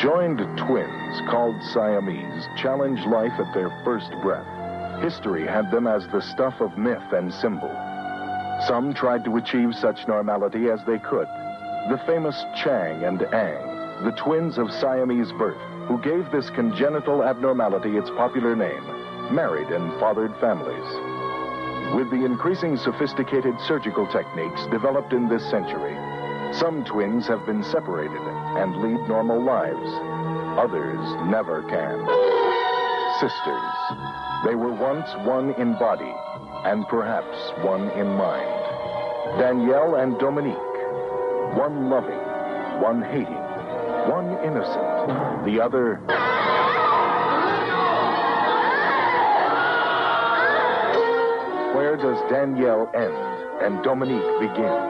Joined twins, called Siamese, challenge life at their first breath. History had them as the stuff of myth and symbol. Some tried to achieve such normality as they could. The famous Chang and Ang, the twins of Siamese birth, who gave this congenital abnormality its popular name, married and fathered families. With the increasing sophisticated surgical techniques developed in this century, some twins have been separated and lead normal lives. Others never can. Sisters. They were once one in body and perhaps one in mind. Danielle and Dominique. One loving, one hating, one innocent, the other... Where does Danielle end and Dominique begin?